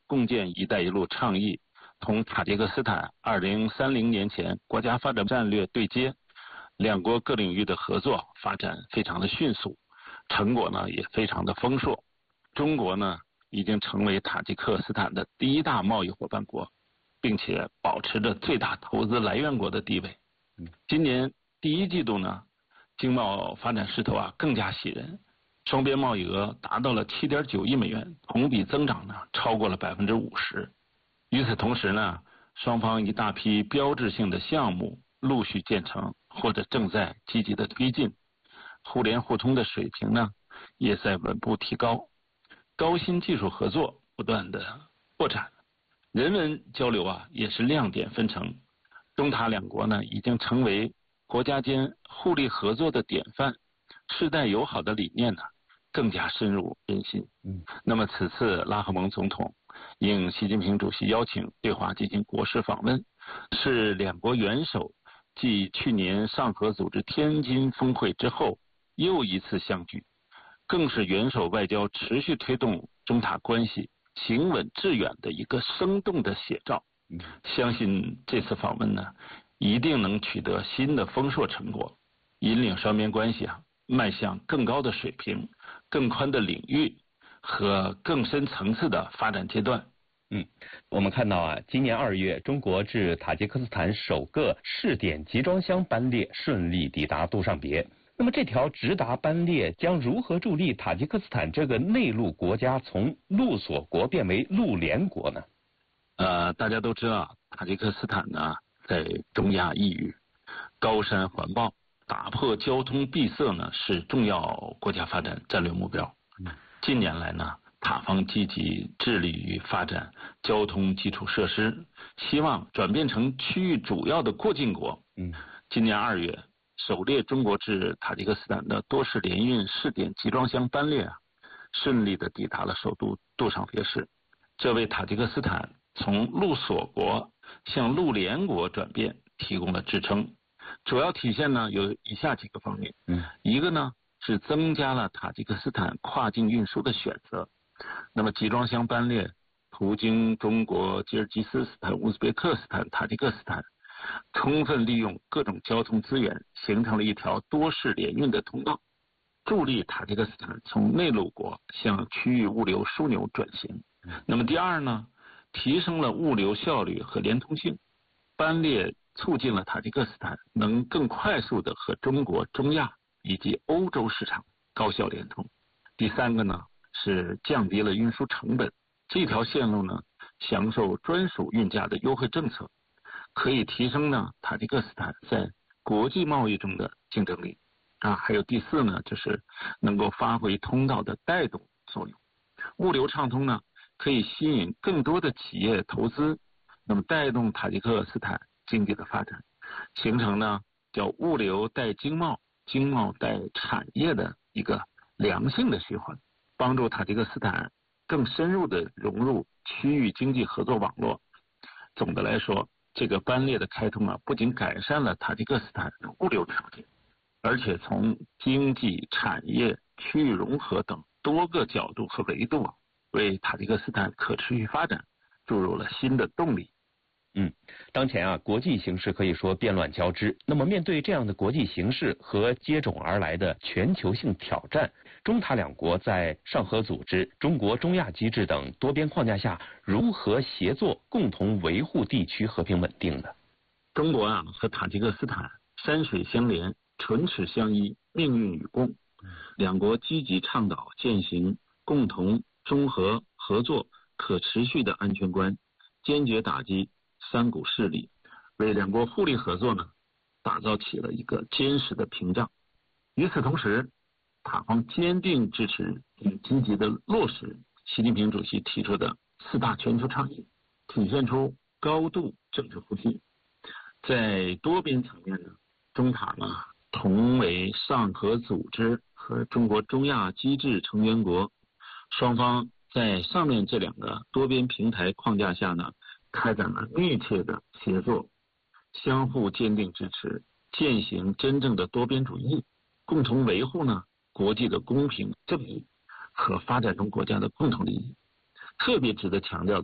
共建“一带一路”倡议同塔吉克斯坦2030年前国家发展战略对接，两国各领域的合作发展非常的迅速，成果呢也非常的丰硕。中国呢已经成为塔吉克斯坦的第一大贸易伙伴国，并且保持着最大投资来源国的地位。今年第一季度呢，经贸发展势头更加喜人，双边贸易额达到了7.9亿美元，同比增长呢超过了50%。与此同时呢，双方一大批标志性的项目陆续建成或者正在积极的推进，互联互通的水平呢也在稳步提高，高新技术合作不断的扩展，人文交流也是亮点纷呈。中塔两国呢已经成为国家间互利合作的典范，世代友好的理念呢更加深入人心。那么此次拉赫蒙总统应习近平主席邀请对华进行国事访问，是两国元首继去年上合组织天津峰会之后又一次相聚，更是元首外交持续推动中塔关系行稳致远的一个生动的写照。相信这次访问呢一定能取得新的丰硕成果，引领双边关系迈向更高的水平、更宽的领域和更深层次的发展阶段。 我们看到今年2月，中国至塔吉克斯坦首个试点集装箱班列顺利抵达杜尚别。那么这条直达班列将如何助力塔吉克斯坦这个内陆国家从陆锁国变为陆联国呢？ 大家都知道，塔吉克斯坦呢在中亚一隅，高山环抱，打破交通闭塞呢是重要国家发展战略目标。近年来呢，塔方积极致力于发展交通基础设施，希望转变成区域主要的过境国。今年2月，首列中国至塔吉克斯坦的多式联运试点集装箱班列顺利的抵达了首都杜尚别市，这为塔吉克斯坦从陆锁国向陆联国转变提供了支撑。主要体现呢有以下几个方面。一个呢是增加了塔吉克斯坦跨境运输的选择。那么集装箱班列途经中国、吉尔吉斯斯坦、乌兹别克斯坦、塔吉克斯坦，充分利用各种交通资源，形成了一条多式联运的通道，助力塔吉克斯坦从内陆国向区域物流枢纽转型。那么第二呢，提升了物流效率和连通性，班列促进了塔吉克斯坦能更快速的和中国、中亚以及欧洲市场高效连通。第三个呢是降低了运输成本，这条线路呢享受专属运价的优惠政策，可以提升呢塔吉克斯坦在国际贸易中的竞争力。还有第四呢，就是能够发挥通道的带动作用。物流畅通呢可以吸引更多的企业投资，那么带动塔吉克斯坦经济的发展，形成呢叫物流带经贸、经贸带产业的一个良性的循环，帮助塔吉克斯坦更深入的融入区域经济合作网络。总的来说，这个班列的开通不仅改善了塔吉克斯坦的物流条件，而且从经济、产业、区域融合等多个角度和维度为塔吉克斯坦可持续发展注入了新的动力。 当前国际形势可以说变乱交织。那么面对这样的国际形势和接踵而来的全球性挑战，中塔两国在上合组织、中国中亚机制等多边框架下，如何协作共同维护地区和平稳定呢？ 中国和塔吉克斯坦山水相连，唇齿相依，命运与共。两国积极倡导践行共同、综合、合作、可持续的安全观，坚决打击三股势力，为两国互利合作呢打造起了一个坚实的屏障。与此同时，塔方坚定支持并积极的落实习近平主席提出的4大全球倡议，体现出高度政治互信。在多边层面呢，中塔呢同为上合组织和中国中亚机制成员国，双方在上面这2个多边平台框架下呢开展了密切的协作，相互坚定支持，践行真正的多边主义，共同维护呢国际的公平正义和发展中国家的共同利益。特别值得强调的